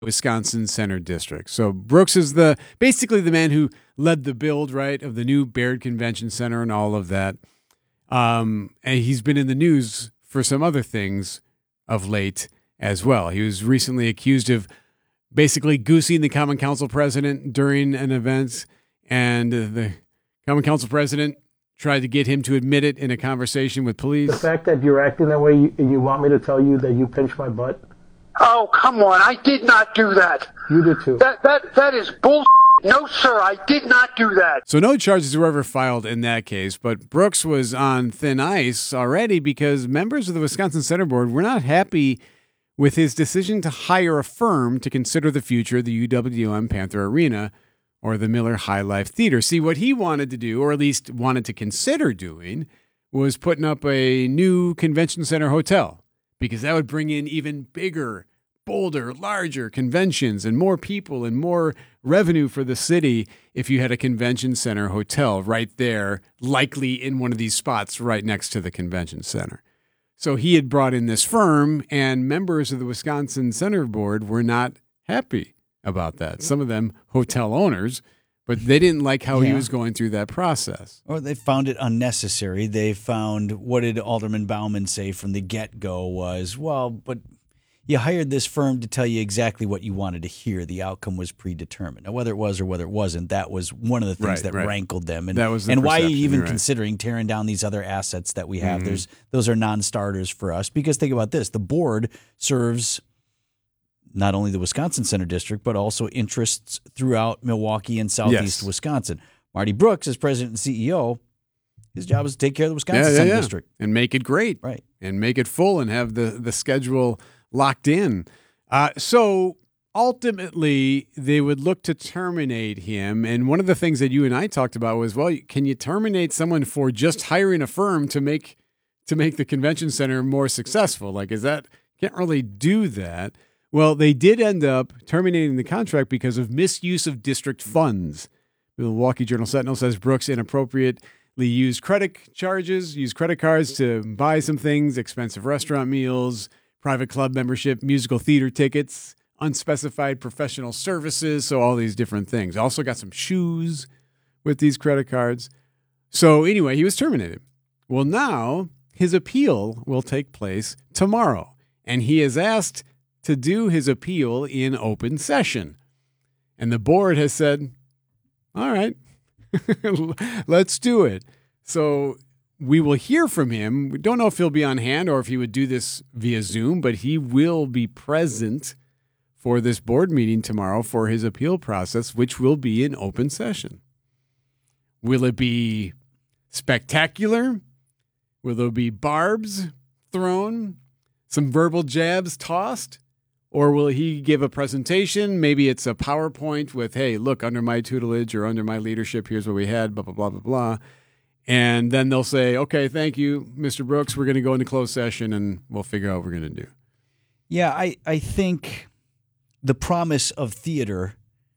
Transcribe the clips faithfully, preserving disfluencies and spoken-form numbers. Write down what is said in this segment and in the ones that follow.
Wisconsin Center District. So Brooks is the basically the man who led the build, right, of the new Baird Convention Center and all of that. Um, and he's been in the news for some other things of late as well. He was recently accused of basically goosing the Common Council president during an event, and the Common Council president tried to get him to admit it in a conversation with police. The fact that you're acting that way and you want me to tell you that you pinched my butt? Oh, come on. I did not do that. You did too. That that That is bull. No, sir, I did not do that. So no charges were ever filed in that case, but Brooks was on thin ice already because members of the Wisconsin Center Board were not happy with his decision to hire a firm to consider the future of the U W M Panther Arena or the Miller High Life Theater. See, what he wanted to do, or at least wanted to consider doing, was putting up a new convention center hotel because that would bring in even bigger, bolder, larger conventions and more people and more revenue for the city if you had a convention center hotel right there, likely in one of these spots right next to the convention center. So he had brought in this firm, and members of the Wisconsin Center Board were not happy about that. Some of them hotel owners, but they didn't like how yeah. he was going through that process. Or they found it unnecessary. They found, what did Alderman Bauman say from the get-go was, well, but you hired this firm to tell you exactly what you wanted to hear. The outcome was predetermined. Now, whether it was or whether it wasn't, that was one of the things right, that right. rankled them. And, that was the and why are you even right. considering tearing down these other assets that we have? Mm-hmm. There's Those are non-starters for us. Because think about this. The board serves not only the Wisconsin Center District, but also interests throughout Milwaukee and southeast yes. Wisconsin. Marty Brooks, as president and C E O, his job is to take care of the Wisconsin yeah, yeah, Center yeah. District. And make it great. Right. And make it full and have the, the schedule locked in. Uh, so ultimately, they would look to terminate him. And one of the things that you and I talked about was, well, can you terminate someone for just hiring a firm to make to make the convention center more successful? Like, is that can't really do that? Well, they did end up terminating the contract because of misuse of district funds. The Milwaukee Journal Sentinel says Brooks inappropriately used credit charges, used credit cards to buy some things, expensive restaurant meals, private club membership, musical theater tickets, unspecified professional services, so all these different things. Also got some shoes with these credit cards. So anyway, he was terminated. Well, now his appeal will take place tomorrow, and he is asked to do his appeal in open session. And the board has said, all right, let's do it. So we will hear from him. We don't know if he'll be on hand or if he would do this via Zoom, but he will be present for this board meeting tomorrow for his appeal process, which will be in open session. Will it be spectacular? Will there be barbs thrown? Some verbal jabs tossed? Or will he give a presentation? Maybe it's a PowerPoint with, hey, look, under my tutelage or under my leadership, here's what we had, blah, blah, blah, blah, blah. And then they'll say, okay, thank you, Mister Brooks. We're going to go into closed session and we'll figure out what we're going to do. Yeah, I, I think the promise of theater,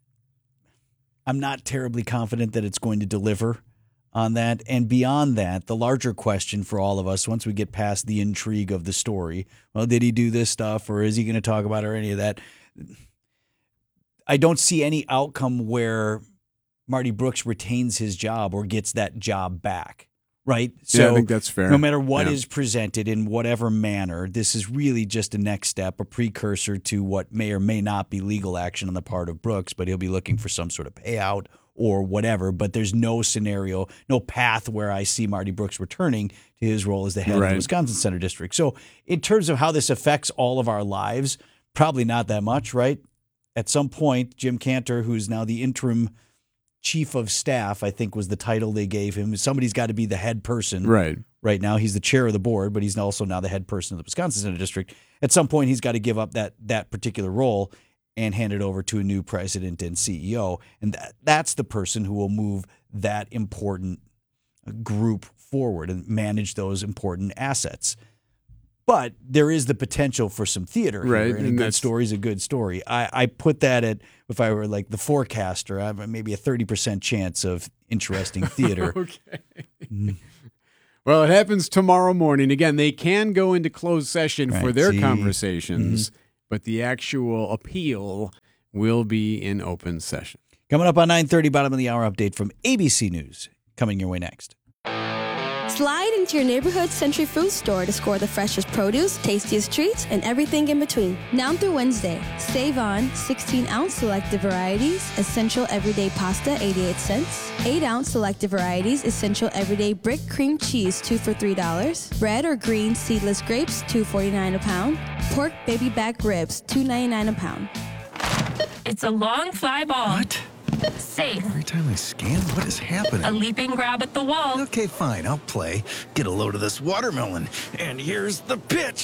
I'm not terribly confident that it's going to deliver on that. And beyond that, the larger question for all of us, once we get past the intrigue of the story, well, did he do this stuff or is he going to talk about it or any of that? I don't see any outcome where Marty Brooks retains his job or gets that job back, right? So yeah, I think that's fair. No matter what yeah. is presented in whatever manner, this is really just a next step, a precursor to what may or may not be legal action on the part of Brooks, but he'll be looking for some sort of payout or whatever. But there's no scenario, no path where I see Marty Brooks returning to his role as the head right. of the Wisconsin Center District. So in terms of how this affects all of our lives, probably not that much, right? At some point, Jim Cantor, who's now the interim chief of staff, I think was the title they gave him. Somebody's got to be the head person. Right. Right now, he's the chair of the board, but he's also now the head person of the Wisconsin Center District. At some point, he's got to give up that that particular role and hand it over to a new president and C E O. And that, that's the person who will move that important group forward and manage those important assets. But there is the potential for some theater right. here, and, and a good story is a good story. I, I put that at, if I were like the forecaster, I have maybe a thirty percent chance of interesting theater. okay. Mm. Well, it happens tomorrow morning. Again, they can go into closed session right. for their See? conversations, mm-hmm. but the actual appeal will be in open session. Coming up on nine thirty, bottom of the hour update from A B C News. Coming your way next. Slide into your neighborhood Century Food Store to score the freshest produce, tastiest treats, and everything in between. Now through Wednesday, save on sixteen ounce selected varieties, essential everyday pasta, eighty-eight cents. eight ounce selected varieties, essential everyday brick cream cheese, two for three dollars. Red or green seedless grapes, two forty-nine a pound. Pork baby back ribs, two ninety-nine a pound. It's a long fly ball. What? Safe. Every time I scan, what is happening? A leaping grab at the wall. Okay, fine, I'll play. Get a load of this watermelon. And here's the pitch.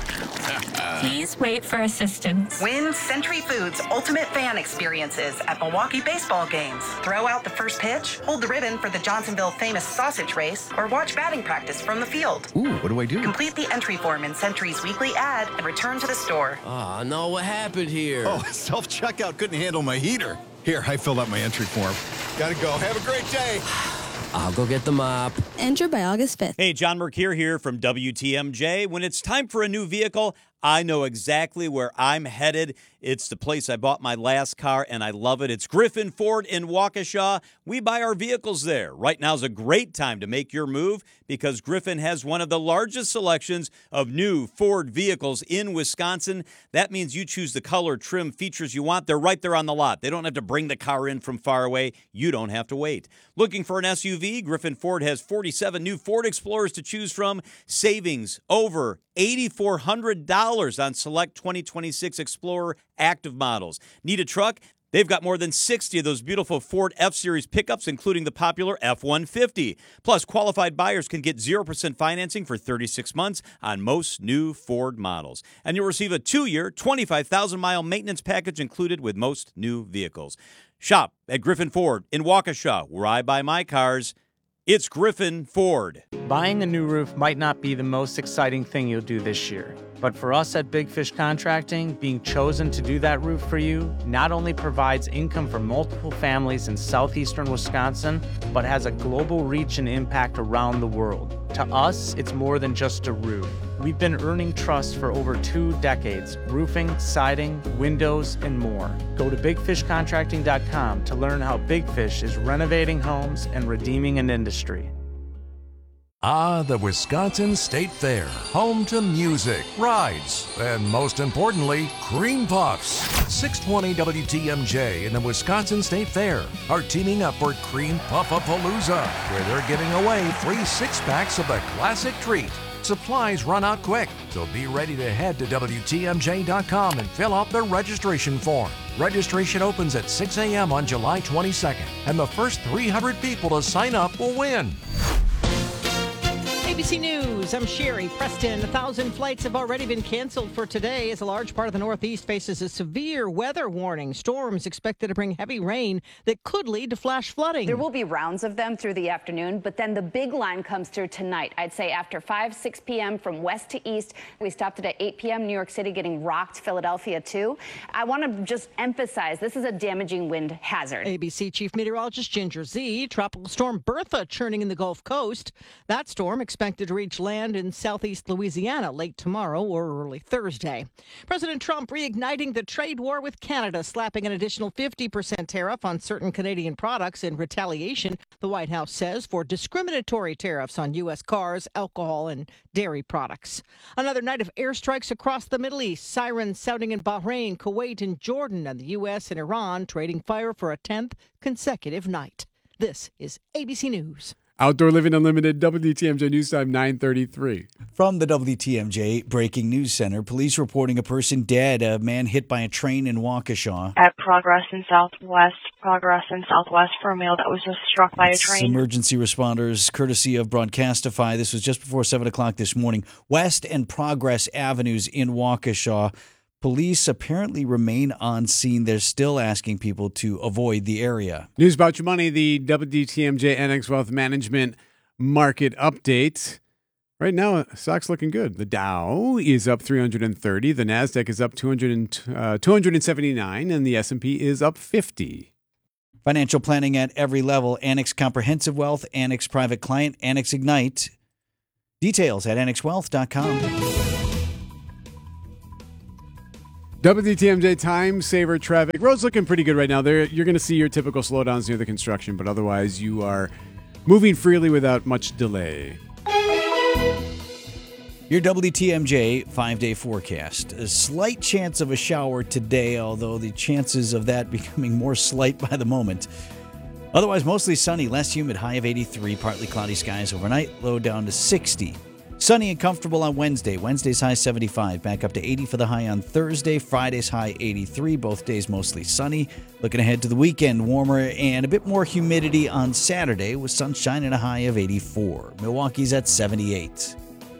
Please wait for assistance. Win Century Foods Ultimate Fan Experiences at Milwaukee baseball games. Throw out the first pitch, hold the ribbon for the Johnsonville famous sausage race, or watch batting practice from the field. Ooh, what do I do? Complete the entry form in Century's weekly ad and return to the store. Ah, oh, no, what happened here? Oh, self-checkout couldn't handle my heater. Here, I filled out my entry form. Gotta go. Have a great day. I'll go get the mop. Enter by August fifth. Hey, John Mercure here from W T M J. When it's time for a new vehicle, I know exactly where I'm headed. It's the place I bought my last car, and I love it. It's Griffin Ford in Waukesha. We buy our vehicles there. Right now is a great time to make your move because Griffin has one of the largest selections of new Ford vehicles in Wisconsin. That means you choose the color, trim, features you want. They're right there on the lot. They don't have to bring the car in from far away. You don't have to wait. Looking for an S U V? Griffin Ford has forty-seven new Ford Explorers to choose from. Savings over eight thousand four hundred dollars on select twenty twenty-six Explorer active models. Need a truck? They've got more than sixty of those beautiful Ford F-Series pickups, including the popular F one fifty. Plus, qualified buyers can get zero percent financing for thirty-six months on most new Ford models. And you'll receive a two-year, twenty-five thousand mile maintenance package included with most new vehicles. Shop at Griffin Ford in Waukesha, where I buy my cars. It's Griffin Ford. Buying a new roof might not be the most exciting thing you'll do this year. But for us at Big Fish Contracting, being chosen to do that roof for you not only provides income for multiple families in southeastern Wisconsin, but has a global reach and impact around the world. To us, it's more than just a roof. We've been earning trust for over two decades, roofing, siding, windows, and more. Go to big fish contracting dot com to learn how Big Fish is renovating homes and redeeming an industry. Ah, the Wisconsin State Fair, home to music, rides, and most importantly, cream puffs. six twenty W T M J and the Wisconsin State Fair are teaming up for Cream Puff-a-Palooza, where they're giving away free six-packs of the classic treat. Supplies run out quick, so be ready to head to W T M J dot com and fill out the registration form. Registration opens at six a.m. on July twenty-second, and the first three hundred people to sign up will win. A B C News, I'm Sherry Preston. A thousand flights have already been canceled for today as a large part of the Northeast faces a severe weather warning. Storms expected to bring heavy rain that could lead to flash flooding. There will be rounds of them through the afternoon, but then the big line comes through tonight. I'd say after five, six p.m. from west to east. We stopped it at eight p.m. New York City getting rocked, Philadelphia too. I want to just emphasize this is a damaging wind hazard. A B C Chief Meteorologist Ginger Z. Tropical storm Bertha churning in the Gulf Coast. That storm expected to reach land in southeast Louisiana late tomorrow or early Thursday. President Trump reigniting the trade war with Canada, slapping an additional fifty percent tariff on certain Canadian products in retaliation, the White House says, for discriminatory tariffs on U S cars, alcohol, and dairy products. Another night of airstrikes across the Middle East, sirens sounding in Bahrain, Kuwait, and Jordan, and the U S and Iran trading fire for a tenth consecutive night. This is A B C News. Outdoor Living Unlimited, W T M J News Time, nine thirty-three. From the W T M J Breaking News Center, police reporting a person dead, a man hit by a train in Waukesha. At Progress in Southwest, Progress in Southwest for a male that was just struck by a train. Emergency responders, courtesy of Broadcastify. This was just before seven o'clock this morning. West and Progress Avenues in Waukesha. Police apparently remain on scene. They're still asking people to avoid the area. News about your money, the W T M J N X Wealth Management Market Update. Right now, stock's looking good. The Dow is up three hundred thirty. The NASDAQ is up two hundred, uh, two hundred seventy-nine, and the S and P is up fifty. Financial planning at every level. Annex Comprehensive Wealth, Annex Private Client, Annex Ignite. Details at annex wealth dot com. W T M J time saver traffic. Road's looking pretty good right now. There, you're going to see your typical slowdowns near the construction, but otherwise you are moving freely without much delay. Your W T M J five-day forecast. A slight chance of a shower today, although the chances of that becoming more slight by the moment. Otherwise, mostly sunny, less humid, high of eighty-three, partly cloudy skies overnight, low down to sixty. Sunny and comfortable on Wednesday. Wednesday's high seventy-five, back up to eighty for the high on Thursday. Friday's high eighty-three, both days mostly sunny. Looking ahead to the weekend, warmer and a bit more humidity on Saturday with sunshine and a high of eighty-four. Milwaukee's at seventy-eight.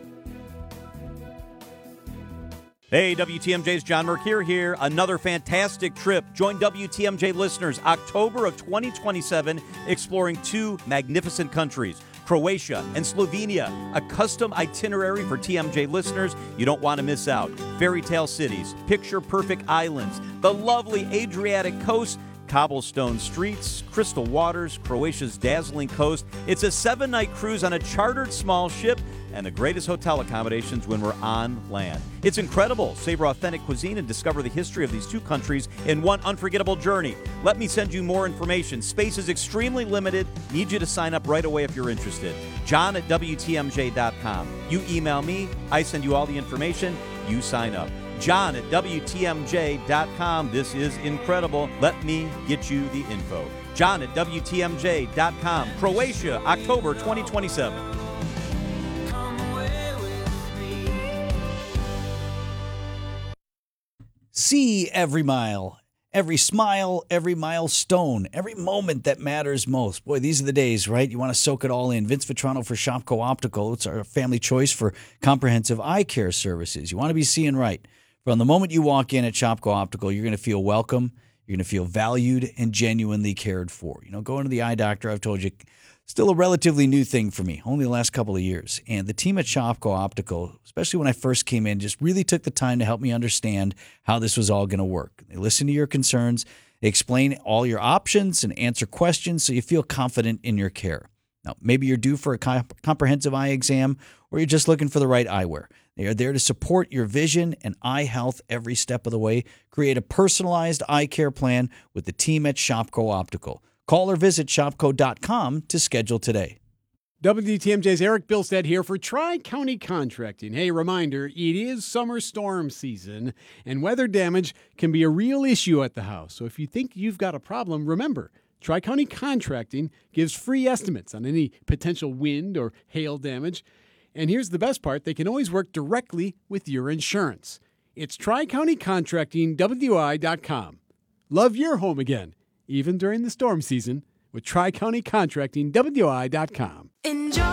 Hey, W T M J's John Mercure here. Another fantastic trip. Join W T M J listeners October of twenty twenty-seven, exploring two magnificent countries, Croatia and Slovenia. A custom itinerary for T M J listeners you don't want to miss out. Fairy tale cities, picture-perfect islands, the lovely Adriatic coast, cobblestone streets, crystal waters, Croatia's dazzling coast. It's a seven-night cruise on a chartered small ship and the greatest hotel accommodations when we're on land. It's incredible. Savor authentic cuisine and discover the history of these two countries in one unforgettable journey. Let me send you more information. Space is extremely limited. Need you to sign up right away if you're interested. John at W T M J dot com. You email me, I send you all the information, you sign up. John at W T M J dot com. This is incredible. Let me get you the info. John at W T M J dot com. Croatia, October twenty twenty-seven. See every mile, every smile, every milestone, every moment that matters most. Boy, these are the days, right? You want to soak it all in. Vince Vitrano for Shopko Optical. It's our family choice for comprehensive eye care services. You want to be seeing right. From the moment you walk in at Shopko Optical, you're going to feel welcome, you're going to feel valued, and genuinely cared for. You know, going to the eye doctor, I've told you, still a relatively new thing for me, only the last couple of years. And the team at Shopko Optical, especially when I first came in, just really took the time to help me understand how this was all going to work. They listen to your concerns, they explain all your options, and answer questions so you feel confident in your care. Now, maybe you're due for a comp- comprehensive eye exam, or you're just looking for the right eyewear. They are there to support your vision and eye health every step of the way. Create a personalized eye care plan with the team at Shopko Optical. Call or visit shopko dot com to schedule today. W T M J's Eric Bilstead here for Tri-County Contracting. Hey, reminder, it is summer storm season, and weather damage can be a real issue at the house. So if you think you've got a problem, remember, Tri-County Contracting gives free estimates on any potential wind or hail damage. And here's the best part, they can always work directly with your insurance. It's Tri-County Contracting, W I dot com. Love your home again, even during the storm season, with Tri-County Contracting, W I dot com. Enjoy.